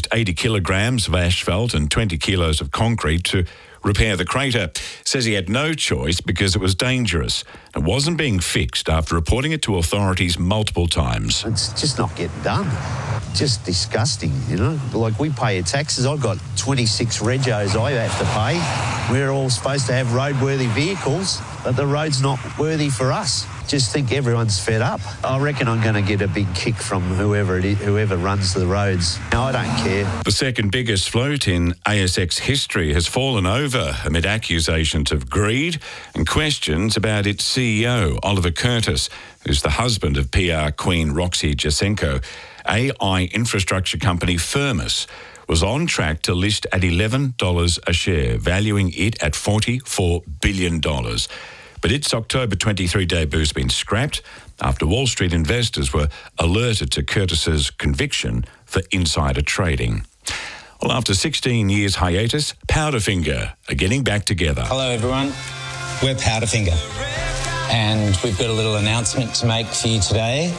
used 80 kilograms of asphalt and 20 kilos of concrete to repair the crater. Says he had no choice because it was dangerous. It wasn't being fixed after reporting it to authorities multiple times. It's just not getting done. Just disgusting, you know. Like, we pay your taxes. I've got 26 regos I have to pay. We're all supposed to have roadworthy vehicles, but the road's not worthy for us. Just think everyone's fed up. I reckon I'm going to get a big kick from whoever it is, whoever runs the roads. No, I don't care. The second biggest float in ASX history has fallen over amid accusations of greed and questions about its CEO, Oliver Curtis, who's the husband of PR queen Roxy Jacenko. AI infrastructure company Firmus was on track to list at $11 a share, valuing it at $44 billion. But its October 23 debut has been scrapped after Wall Street investors were alerted to Curtis's conviction for insider trading. Well, after 16 years hiatus, Powderfinger are getting back together. Hello, everyone. We're Powderfinger, and we've got a little announcement to make for you today.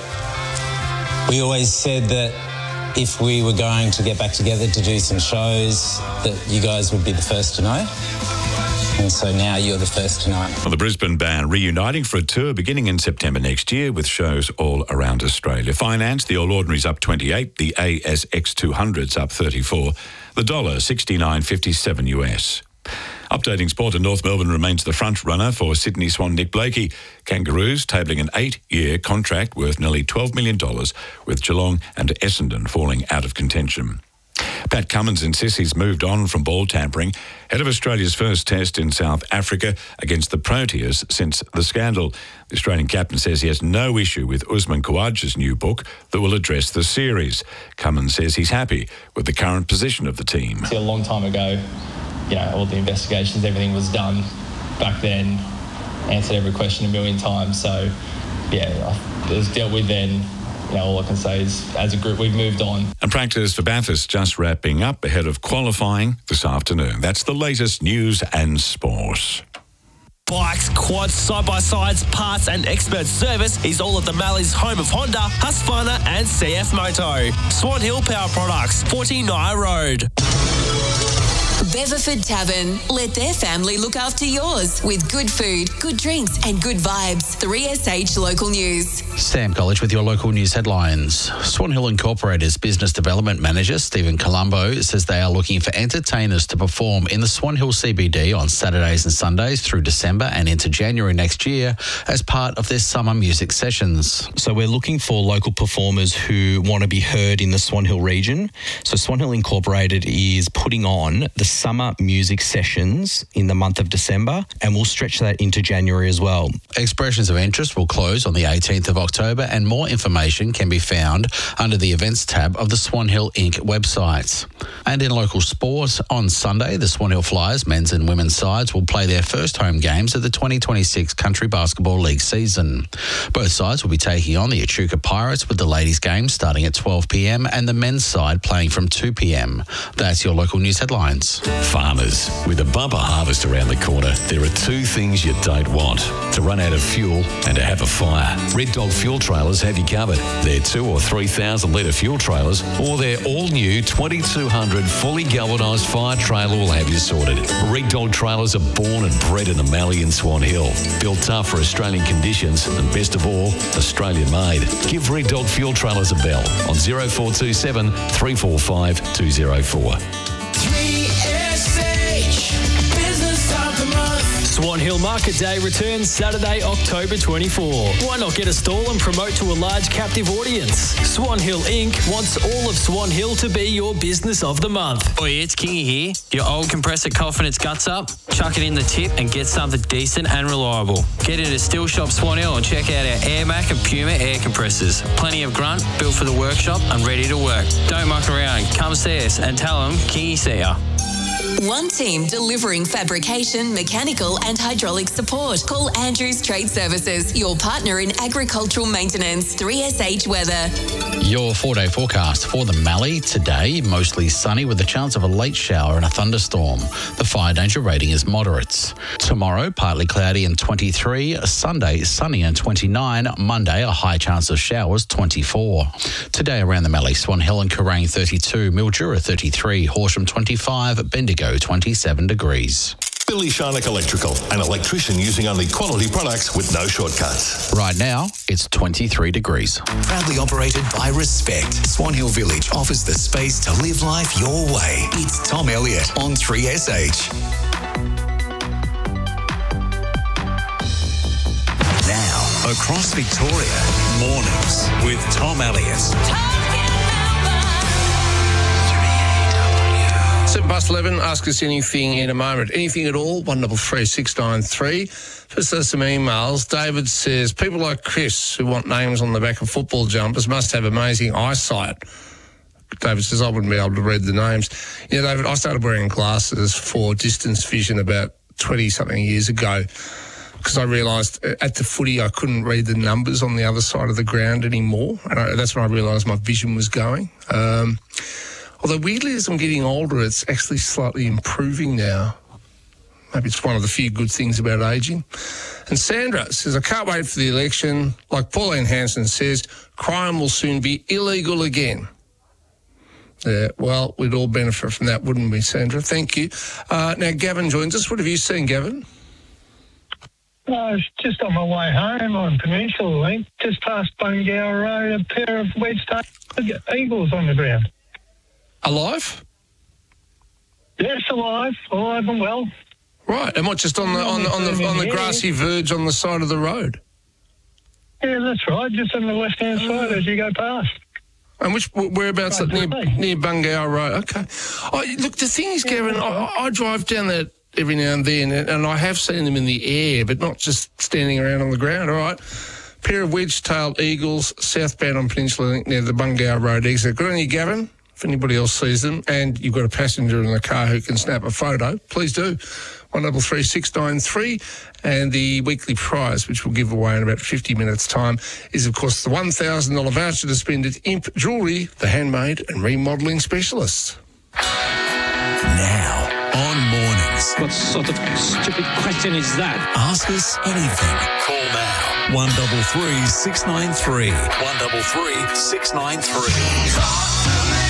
We always said that if we were going to get back together to do some shows, that you guys would be the first to know. And so now you're the first to know. Well, the Brisbane band reuniting for a tour beginning in September next year with shows all around Australia. Finance, the All Ordinary's up 28, the ASX 200's up 34, the dollar 69.57 US. Updating sport, in North Melbourne remains the front runner for Sydney Swan Nick Blakey. Kangaroos tabling an 8-year contract worth nearly $12 million, with Geelong and Essendon falling out of contention. Pat Cummins insists he's moved on from ball tampering ahead of Australia's first test in South Africa against the Proteas since the scandal. The Australian captain says he has no issue with Usman Khawaja's new book that will address the series. Cummins says he's happy with the current position of the team. A long time ago, you know, all the investigations, everything was done back then, answered every question a million times. So, yeah, it was dealt with then. You know, all I can say is, as a group, we've moved on. And practice for Bathurst just wrapping up ahead of qualifying this afternoon. That's the latest news and sport. Bikes, quads, side-by-sides, parts and expert service is all at the Malleys home of Honda, Husqvarna and CF Moto. Swan Hill Power Products, 49 Road. Beverford Tavern. Let their family look after yours with good food, good drinks and good vibes. 3SH Local News. Sam College with your local news headlines. Swan Hill Incorporated's Business Development Manager, Stephen Colombo, says they are looking for entertainers to perform in the Swan Hill CBD on Saturdays and Sundays through December and into January next year as part of their summer music sessions. So we're looking for local performers who want to be heard in the Swan Hill region. So Swan Hill Incorporated is putting on the summer music sessions in the month of December, and we'll stretch that into January as well. Expressions of interest will close on the 18th of October, and more information can be found under the events tab of the Swan Hill Inc. website. And in local sport, on Sunday, the Swan Hill Flyers men's and women's sides will play their first home games of the 2026 Country Basketball League season. Both sides will be taking on the Echuca Pirates, with the ladies' game starting at 12 p.m. and the men's side playing from 2 p.m. That's your local news headlines. Farmers, with a bumper harvest around the corner, there are two things you don't want: to run out of fuel and to have a fire. Red Dog Fuel Trailers have you covered. Their 2,000 or 3,000 litre fuel trailers or their all-new 2,200 fully galvanised fire trailer will have you sorted. Red Dog Trailers are born and bred in the Mallee and Swan Hill. Built tough for Australian conditions and, best of all, Australian made. Give Red Dog Fuel Trailers a bell on 0427 345 204. 3SH Business of the Month. Swan Hill Market Day returns Saturday, October 24. Why not get a stall and promote to a large captive audience? Swan Hill Inc. wants all of Swan Hill to be your Business of the Month. Oi, it's Kingy here. Your old compressor coughing its guts up? Chuck it in the tip and get something decent and reliable. Get into Steel Shop Swan Hill and check out our AirMac and Puma air compressors. Plenty of grunt, built for the workshop and ready to work. Don't muck around. Come see us and tell them Kingy see ya. One team delivering fabrication, mechanical and hydraulic support. Call Andrews Trade Services, your partner in agricultural maintenance. 3SH Weather. Your 4-day forecast for the Mallee today, mostly sunny with a chance of a late shower and a thunderstorm. The fire danger rating is moderate. Tomorrow, partly cloudy and 23. Sunday, sunny and 29. Monday, a high chance of showers, 24. Today around the Mallee, Swan Hill and Kerrang 32, Mildura 33, Horsham 25, Bendigo 27 degrees. Billy Sharnock Electrical, an electrician using only quality products with no shortcuts. Right now, it's 23 degrees. Proudly operated by Respect, Swan Hill Village offers the space to live life your way. It's Tom Elliott on 3SH. Now, across Victoria, mornings with Tom Elliott. 11, ask us anything in a moment. Anything at all, 133 693. First, there's some emails. David says, people like Chris who want names on the back of football jumpers must have amazing eyesight. David says, I wouldn't be able to read the names. You know, David, I started wearing glasses for distance vision about 20-something years ago because I realised at the footy I couldn't read the numbers on the other side of the ground anymore. And that's when I realised my vision was going. Although weirdly, as I'm getting older, it's actually slightly improving now. Maybe it's one of the few good things about ageing. And Sandra says, I can't wait for the election. Like Pauline Hanson says, crime will soon be illegal again. Yeah, well, we'd all benefit from that, wouldn't we, Sandra? Thank you. Now, Gavin joins us. What have you seen, Gavin? I was just on my way home on Peninsula Link, just past Bungower Road, a pair of wedge-tailed eagles on the ground. Alive? Yes, alive and well. Right, and what, just on the grassy verge on the side of the road? Yeah, that's right, just on the left-hand side as you go past. And whereabouts? Near Bungower Road. Okay. Oh, look, the thing is, Gavin, I drive down that every now and then, and I have seen them in the air, but not just standing around on the ground. All right. Pair of wedge-tailed eagles southbound on Peninsula Link near the Bungower Road exit. Good on you, Gavin. If anybody else sees them and you've got a passenger in the car who can snap a photo, please do. 133 693. And the weekly prize, which we'll give away in about 50 minutes' time, is, of course, the $1,000 voucher to spend at Imp Jewellery, the handmade and remodelling specialists. Now, on mornings. What sort of stupid question is that? Ask us anything. Call now. 133 693. 133 693.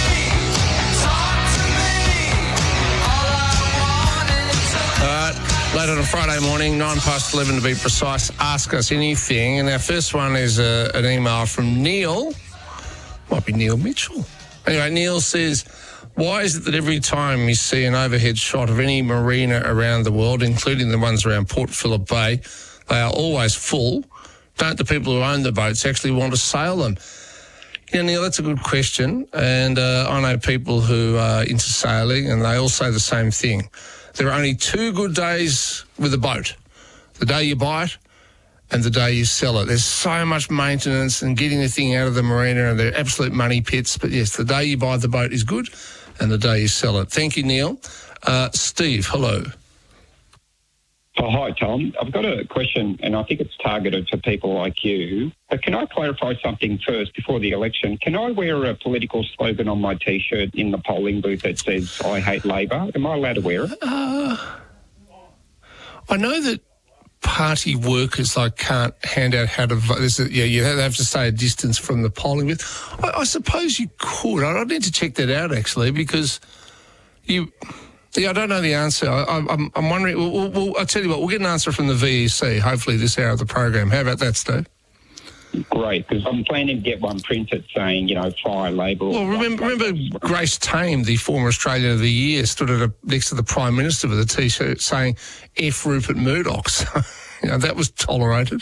Late on a Friday morning, 11:09 to be precise, ask us anything. And our first one is an email from Neil. Might be Neil Mitchell. Anyway, Neil says, why is it that every time you see an overhead shot of any marina around the world, including the ones around Port Phillip Bay, they are always full? Don't the people who own the boats actually want to sail them? Yeah, Neil, that's a good question. And I know people who are into sailing, and they all say the same thing. There are only two good days with a boat. The day you buy it and the day you sell it. There's so much maintenance and getting the thing out of the marina, and they're absolute money pits. But yes, the day you buy the boat is good and the day you sell it. Thank you, Neil. Steve, hello. Oh, hi, Tom. I've got a question, and I think it's targeted for people like you. But can I clarify something first before the election? Can I wear a political slogan on my T-shirt in the polling booth that says, I hate Labor? Am I allowed to wear it? I know that party workers can't hand out how to vote. You have to stay a distance from the polling booth. I suppose you could. I need to check that out, actually, because you... Yeah, I don't know the answer. I'm wondering. I'll tell you what. We'll get an answer from the VEC. Hopefully, this hour of the program. How about that, Steve? Great, because I'm planning to get one printed saying, fire Labor. Well, remember Grace Tame, the former Australian of the Year, stood next to the Prime Minister with a T-shirt saying "F Rupert Murdoch." So, that was tolerated,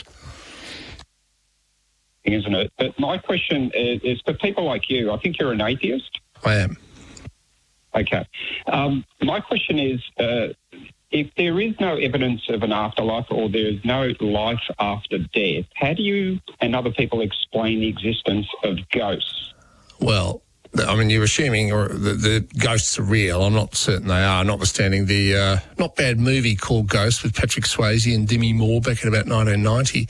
isn't it? But my question is for people like you. I think you're an atheist. I am. Okay. My question is, if there is no evidence of an afterlife or there is no life after death, how do you and other people explain the existence of ghosts? Well, I mean, you're assuming the ghosts are real. I'm not certain they are, notwithstanding the not bad movie called Ghost with Patrick Swayze and Demi Moore back in about 1990.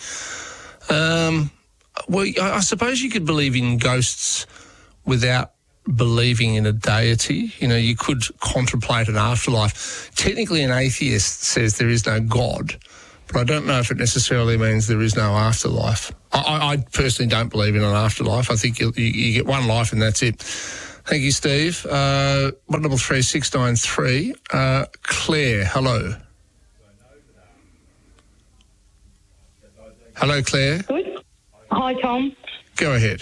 Well, I suppose you could believe in ghosts without believing in a deity. You know, you could contemplate an afterlife. Technically, an atheist says there is no God, but I don't know if it necessarily means there is no afterlife. I personally don't believe in an afterlife. I think you get one life and that's it. Thank you, Steve. 133693. Claire, hello. Hello, Claire. Good. Hi, Tom. Go ahead.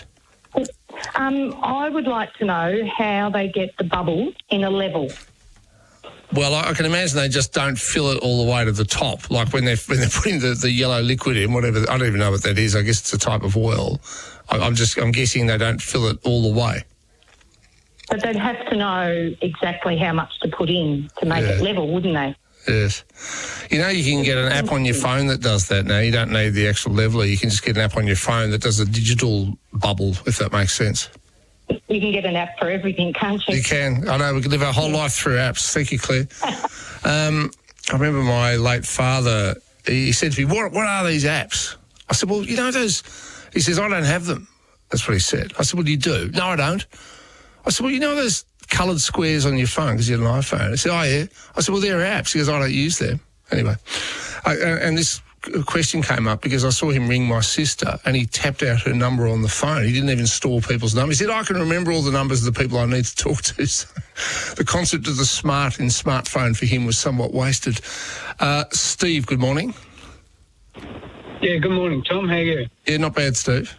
I would like to know how they get the bubble in a level. Well, I can imagine they just don't fill it all the way to the top. Like when they're putting the yellow liquid in, whatever. I don't even know what that is. I guess it's a type of oil. I'm guessing they don't fill it all the way. But they'd have to know exactly how much to put in to make it level, wouldn't they? Yes. You know, you can get an app on your phone that does that now. You don't need the actual leveler. You can just get an app on your phone that does a digital bubble, if that makes sense. You can get an app for everything, can't you? You can. I know. We can live our whole life through apps. Thank you, Claire. I remember my late father, he said to me, what are these apps? I said, well, you know those... He says, I don't have them. That's what he said. I said, well, you do? No, I don't. I said, well, you know those coloured squares on your phone because you have an iPhone? He said, oh, yeah. I said, well, they're apps. He goes, I don't use them. Anyway, and this question came up because I saw him ring my sister and he tapped out her number on the phone. He didn't even store people's numbers. He said, I can remember all the numbers of the people I need to talk to. So the concept of the smart in smartphone for him was somewhat wasted. Steve, good morning. Yeah, good morning, Tom. How are you? Yeah, not bad, Steve.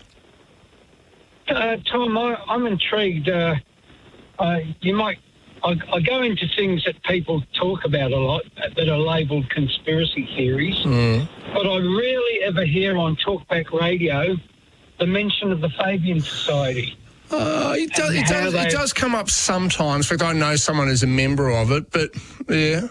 Tom, I'm intrigued. I go into things that people talk about a lot that are labelled conspiracy theories, but I rarely ever hear on Talkback Radio the mention of the Fabian Society. It does come up sometimes. In fact, I know someone who's a member of it, but yeah.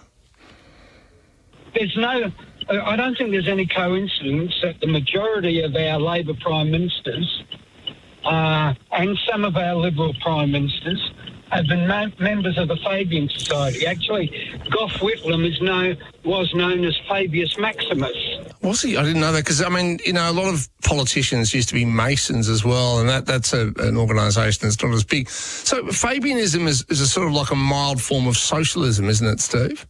I don't think there's any coincidence that the majority of our Labor Prime Ministers and some of our Liberal Prime Ministers have been members of the Fabian Society. Actually, Gough Whitlam was known as Fabius Maximus. Was he? I didn't know that because, I mean, you know, a lot of politicians used to be Masons as well, and that's an organisation that's not as big. So Fabianism is a sort of like a mild form of socialism, isn't it, Steve?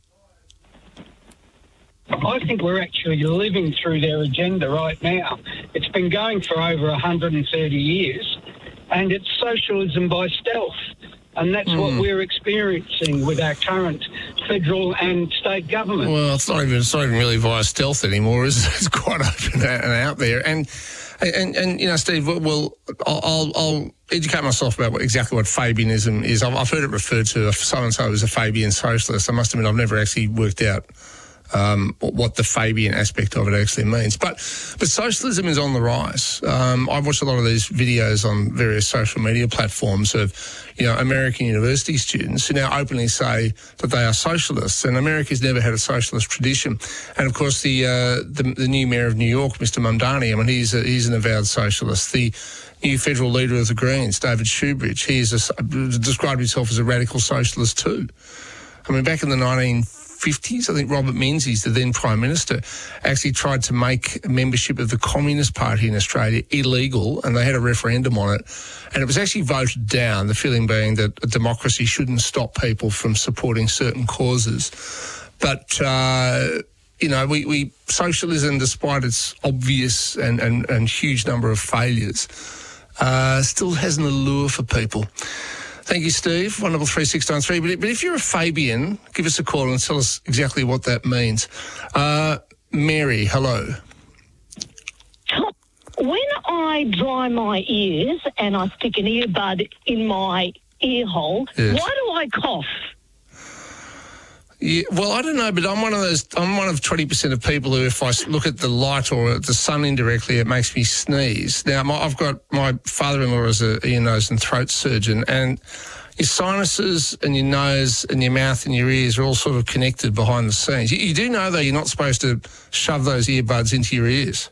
I think we're actually living through their agenda right now. It's been going for over 130 years, and it's socialism by stealth. And that's what we're experiencing with our current federal and state government. Well, it's not even really via stealth anymore, is it? It's quite open and out there. And you know, Steve, well, I'll educate myself about exactly what Fabianism is. I've heard it referred to, so-and-so as a Fabian socialist. I must admit I've never actually worked out what the Fabian aspect of it actually means. But socialism is on the rise. I've watched a lot of these videos on various social media platforms of, you know, American university students who now openly say that they are socialists, and America's never had a socialist tradition. And of course, the new mayor of New York, Mr. Mamdani, I mean, he's an avowed socialist. The new federal leader of the Greens, David Shoebridge, he described himself as a radical socialist too. I mean, back in the 1950s, I think Robert Menzies, the then Prime Minister, actually tried to make membership of the Communist Party in Australia illegal, and they had a referendum on it, and it was actually voted down, the feeling being that a democracy shouldn't stop people from supporting certain causes. But, you know, we socialism, despite its obvious and huge number of failures, still has an allure for people. Thank you, Steve. 133693. But if you're a Fabian, give us a call and tell us exactly what that means. Mary, hello. When I dry my ears and I stick an earbud in my ear hole, Yes. why do I cough? Yeah, well, I don't know, but I'm one of 20% of people who, if I look at the light or at the sun indirectly, it makes me sneeze. Now, I've got my father-in-law as an ear, nose and throat surgeon, and your sinuses and your nose and your mouth and your ears are all sort of connected behind the scenes. You do know, though, you're not supposed to shove those earbuds into your ears.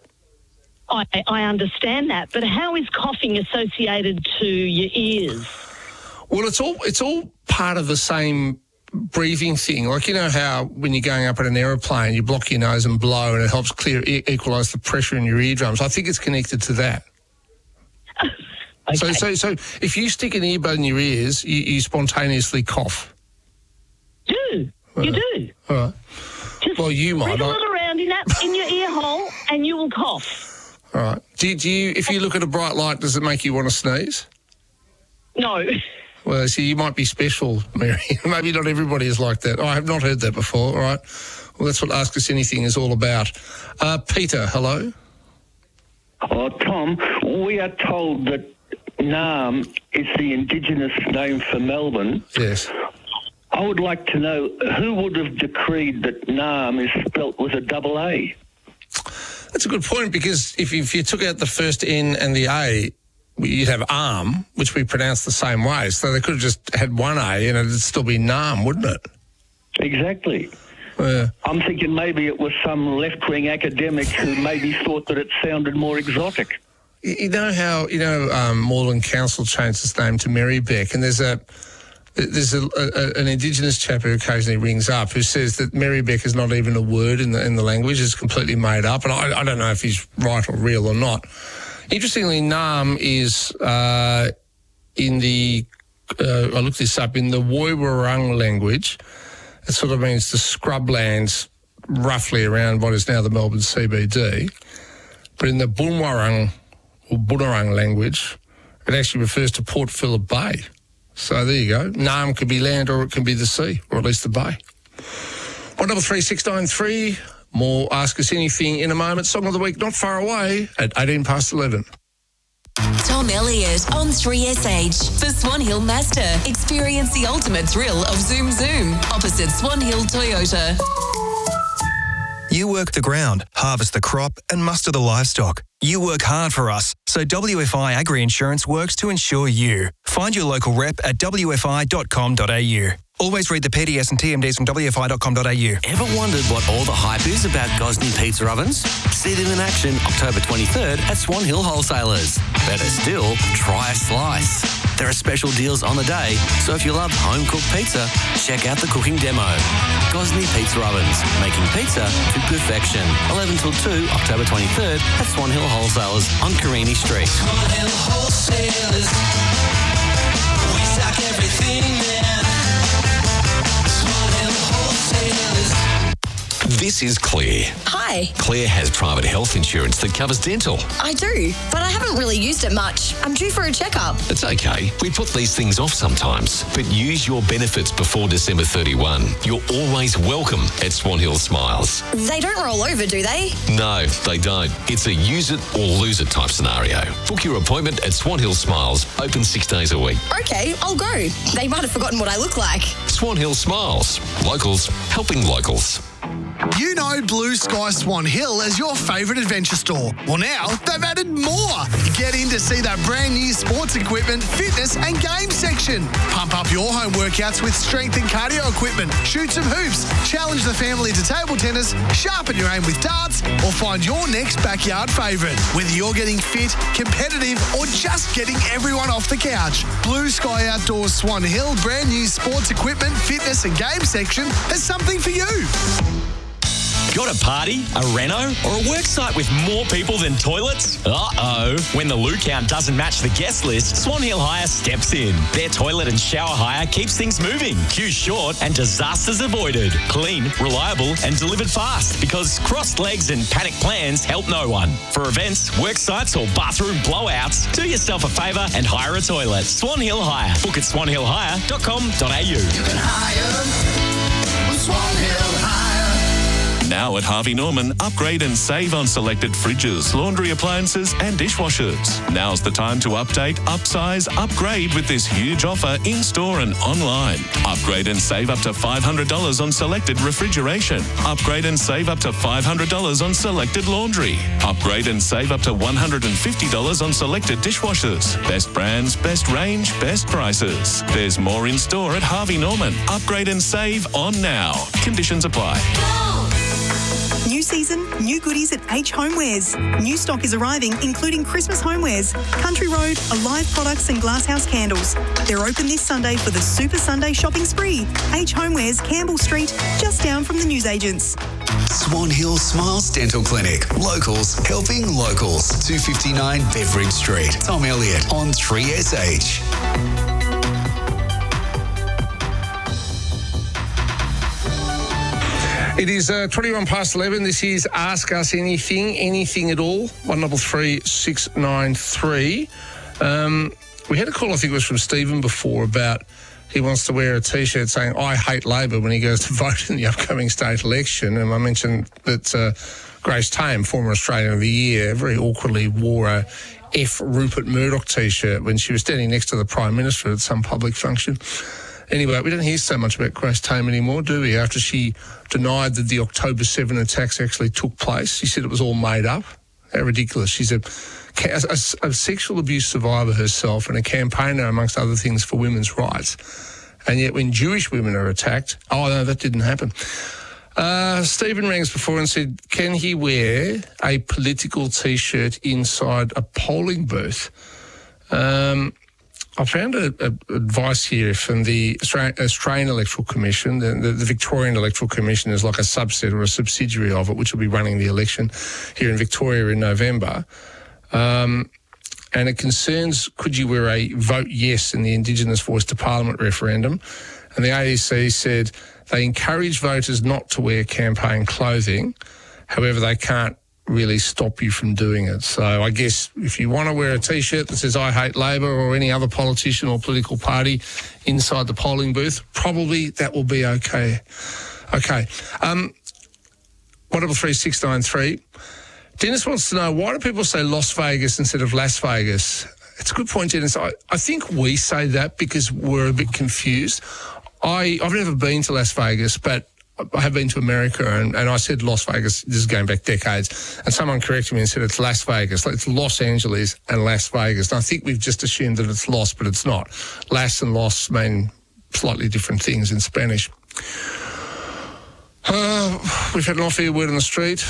I understand that, but how is coughing associated to your ears? Well, it's all part of the same breathing thing. Like, you know how when you're going up in an aeroplane, you block your nose and blow, and it helps equalise the pressure in your eardrums. I think it's connected to that. Okay. So if you stick an earbud in your ears, you spontaneously cough. You do. All right. Well, you might. Wriggle it around in your ear hole and you will cough. All right. Do you, if you look at a bright light, does it make you want to sneeze? No. Well, see, you might be special, Mary. Maybe not everybody is like that. I have not heard that before, all right? Well, that's what Ask Us Anything is all about. Peter, hello. Oh, Tom, we are told that Naarm is the Indigenous name for Melbourne. Yes. I would like to know who would have decreed that Naarm is spelt with a double A? That's a good point, because if you took out the first N and the A, you'd have arm, which we pronounce the same way. So they could have just had one A and it'd still be Naarm, wouldn't it? Exactly. I'm thinking maybe it was some left-wing academic who maybe thought that it sounded more exotic. You know how, Moreland Council changed its name to Marybeck, and there's an Indigenous chap who occasionally rings up who says that Marybeck is not even a word in the language, it's completely made up, and I don't know if he's right or real or not. Interestingly, Naarm is in the, I looked this up, in the Woiwurrung language. It sort of means the scrublands roughly around what is now the Melbourne CBD. But in the Boonwurrung or Bunurong language, it actually refers to Port Phillip Bay. So there you go. Naarm could be land or it can be the sea, or at least the bay. 133 More Ask Us Anything in a moment. Song of the week not far away at 18 past 11. Tom Elliott on 3SH for Swan Hill Mazda. Experience the ultimate thrill of Zoom Zoom opposite Swan Hill Toyota. You work the ground, harvest the crop and muster the livestock. You work hard for us, so WFI Agri Insurance works to insure you. Find your local rep at wfi.com.au. Always read the PDS and TMDs from wfi.com.au. Ever wondered what all the hype is about Gosney Pizza Ovens? See them in action October 23rd at Swan Hill Wholesalers. Better still, try a slice. There are special deals on the day, so if you love home-cooked pizza, check out the cooking demo. Gosney Pizza Ovens, making pizza to perfection. 11 till 2, October 23rd at Swan Hill Wholesalers on Carini Street. Swan Hill Wholesalers. We stock everything there. Swan Hill Wholesalers. This is Claire. Hi. Claire has private health insurance that covers dental. I do, but I haven't really used it much. I'm due for a checkup. It's okay. We put these things off sometimes, but use your benefits before December 31. You're always welcome at Swan Hill Smiles. They don't roll over, do they? No, they don't. It's a use it or lose it type scenario. Book your appointment at Swan Hill Smiles, open 6 days a week. Okay, I'll go. They might have forgotten what I look like. Swan Hill Smiles. Locals helping locals. You know Blue Sky Swan Hill as your favourite adventure store. Well, now they've added more. Get in to see that brand new sports equipment, fitness and game section. Pump up your home workouts with strength and cardio equipment. Shoot some hoops. Challenge the family to table tennis. Sharpen your aim with darts or find your next backyard favourite. Whether you're getting fit, competitive or just getting everyone off the couch, Blue Sky Outdoors Swan Hill brand new sports equipment, fitness and game section has something for you. Got a party, a reno, or a worksite with more people than toilets? Uh-oh. When the loo count doesn't match the guest list, Swan Hill Hire steps in. Their toilet and shower hire keeps things moving, queues short, and disasters avoided. Clean, reliable, and delivered fast, because crossed legs and panic plans help no one. For events, worksites, or bathroom blowouts, do yourself a favour and hire a toilet. Swan Hill Hire. Book at swanhillhire.com.au. You can hire Swan Hill Hire. Now at Harvey Norman, upgrade and save on selected fridges, laundry appliances and dishwashers. Now's the time to update, upsize, upgrade with this huge offer in-store and online. Upgrade and save up to $500 on selected refrigeration. Upgrade and save up to $500 on selected laundry. Upgrade and save up to $150 on selected dishwashers. Best brands, best range, best prices. There's more in-store at Harvey Norman. Upgrade and save on now. Conditions apply. New season, new goodies at H Homewares. New stock is arriving, including Christmas homewares, Country Road, Alive products and Glasshouse candles. They're open this Sunday for the Super Sunday shopping spree. H Homewares, Campbell Street, just down from the newsagents. Swan Hill Smiles Dental Clinic. Locals helping locals. 259 Beveridge Street. Tom Elliott on 3SH. It is 21 past 11. This is Ask Us anything at all. 133 693. We had a call, I think it was from Stephen before, about he wants to wear a T-shirt saying, I hate Labor when he goes to vote in the upcoming state election. And I mentioned that Grace Tame, former Australian of the Year, very awkwardly wore a F. Rupert Murdoch T-shirt when she was standing next to the Prime Minister at some public function. Anyway, we don't hear so much about Grace Tame anymore, do we? After she denied that the October 7 attacks actually took place, she said it was all made up. How ridiculous. She's a sexual abuse survivor herself and a campaigner, amongst other things, for women's rights. And yet when Jewish women are attacked, oh, no, that didn't happen. Stephen rang us before and said, can he wear a political T-shirt inside a polling booth? I found advice here from the Australian Electoral Commission. The Victorian Electoral Commission is like a subset or a subsidiary of it, which will be running the election here in Victoria in November. And it concerns, could you wear a vote yes in the Indigenous Voice to Parliament referendum? And the AEC said they encourage voters not to wear campaign clothing. However, they can't really stop you from doing it. So I guess if you want to wear a T-shirt that says I hate Labor or any other politician or political party inside the polling booth, probably that will be okay. Okay. 133 Dennis wants to know, why do people say Las Vegas instead of Las Vegas? It's a good point, Dennis. I think we say that because we're a bit confused. I've never been to Las Vegas, but I have been to America, and I said Las Vegas, this is going back decades, and someone corrected me and said it's Las Vegas. It's Los Angeles and Las Vegas. And I think we've just assumed that it's Los, but it's not. Las and Los mean slightly different things in Spanish. We've had an off-air word on the street.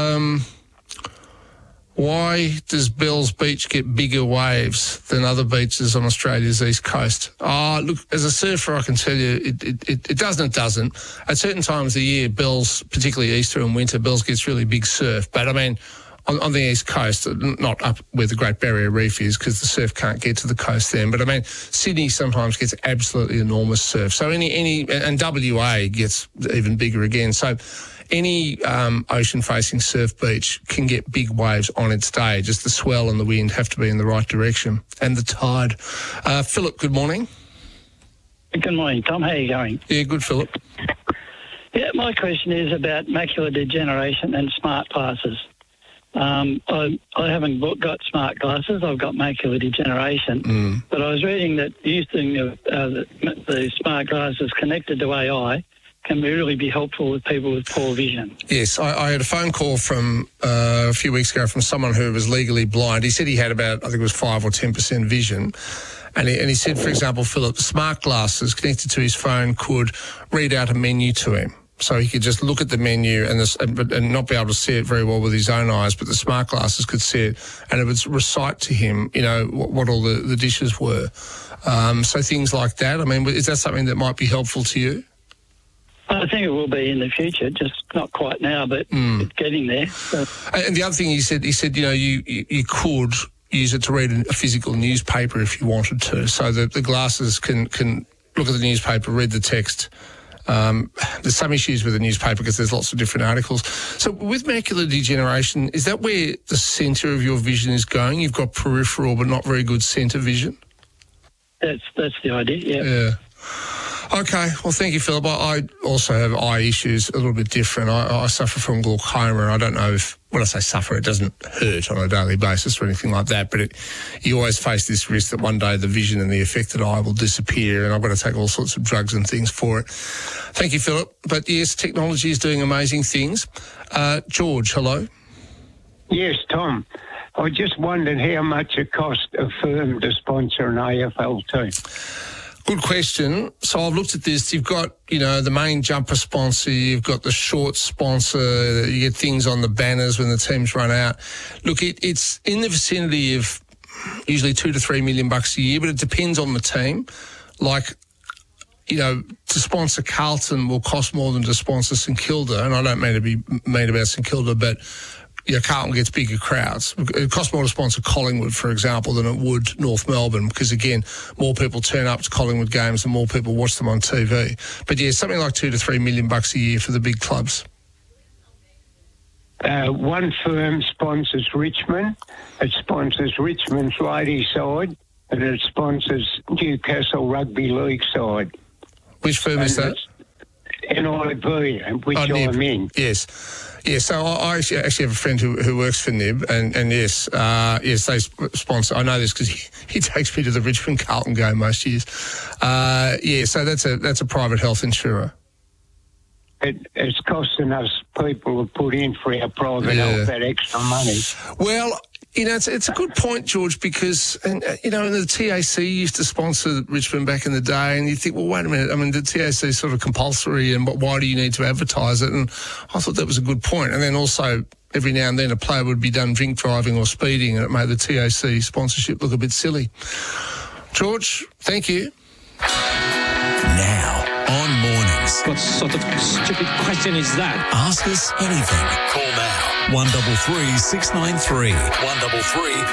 Why does Bells Beach get bigger waves than other beaches on Australia's east coast? Look, as a surfer, I can tell you it doesn't. At certain times of the year, Bells, particularly Easter and winter, Bells gets really big surf. But I mean, on the east coast, not up where the Great Barrier Reef is, because the surf can't get to the coast then. But I mean, Sydney sometimes gets absolutely enormous surf. So and WA gets even bigger again. So any ocean-facing surf beach can get big waves on its day. Just the swell and the wind have to be in the right direction, and the tide. Philip, good morning. Good morning, Tom. How are you going? Yeah, good, Philip. Yeah, my question is about macular degeneration and smart glasses. I haven't got smart glasses. I've got macular degeneration. But I was reading that using the smart glasses connected to AI can really be helpful with people with poor vision. Yes, I had a phone call from a few weeks ago from someone who was legally blind. He said he had about, I think it was 5 or 10% vision. And he said, for example, Philip, smart glasses connected to his phone could read out a menu to him. So he could just look at the menu and not be able to see it very well with his own eyes, but the smart glasses could see it, and it would recite to him, what all the dishes were. So things like that. I mean, is that something that might be helpful to you? I think it will be in the future, just not quite now, but it's getting there. So. And the other thing he said, you could use it to read a physical newspaper if you wanted to, so that the glasses can look at the newspaper, read the text. There's some issues with the newspaper because there's lots of different articles. So with macular degeneration, is that where the centre of your vision is going? You've got peripheral but not very good centre vision? That's the idea, yeah. Okay, well, thank you, Philip. I also have eye issues, a little bit different. I suffer from glaucoma, and I don't know if, when I say suffer, it doesn't hurt on a daily basis or anything like that, but you always face this risk that one day the vision and the affected eye will disappear, and I've got to take all sorts of drugs and things for it. Thank you, Philip. But yes, technology is doing amazing things. George, hello. Yes, Tom. I just wondered how much it cost a firm to sponsor an AFL team. Good question. So I've looked at this. You've got, the main jumper sponsor. You've got the shorts sponsor. You get things on the banners when the teams run out. Look, it's in the vicinity of usually $2 to $3 million a year, but it depends on the team. Like, to sponsor Carlton will cost more than to sponsor St Kilda, and I don't mean to be mean about St Kilda, but Carlton gets bigger crowds. It costs more to sponsor Collingwood, for example, than it would North Melbourne because, again, more people turn up to Collingwood games and more people watch them on TV. But, something like $2 to $3 million a year for the big clubs. One firm sponsors Richmond. It sponsors Richmond's ladies' side and it sponsors Newcastle Rugby League side. Which firm is that? NIB, which I'm in. Yes. Yeah, so I actually have a friend who works for NIB, and yes, they sponsor. I know this because he takes me to the Richmond Carlton game most years. So that's a private health insurer. It's costing us people to put in for our private health that extra money. Well, it's a good point, George, because, the TAC used to sponsor Richmond back in the day, and you think, well, wait a minute, I mean, the TAC is sort of compulsory, and why do you need to advertise it? And I thought that was a good point. And then also, every now and then, a player would be done drink driving or speeding, and it made the TAC sponsorship look a bit silly. George, thank you. Now, on Mornings. What sort of stupid question is that? Ask us anything. Call now. 133 693. 133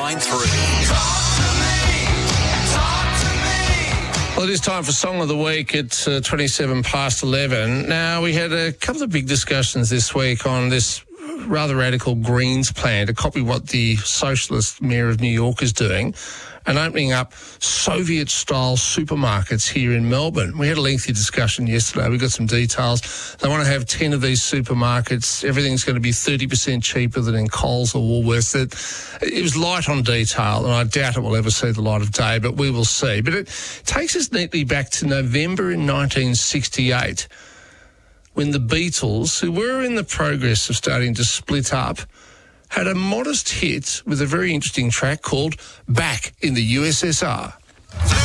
693. Well, it is time for Song of the Week at 27 past 11. Now, we had a couple of big discussions this week on this rather radical Greens plan to copy what the socialist mayor of New York is doing and opening up Soviet-style supermarkets here in Melbourne. We had a lengthy discussion yesterday. We got some details. They want to have 10 of these supermarkets. Everything's going to be 30% cheaper than in Coles or Woolworths. It was light on detail, and I doubt it will ever see the light of day, but we will see. But it takes us neatly back to November in 1968, when the Beatles, who were in the progress of starting to split up, had a modest hit with a very interesting track called Back in the USSR.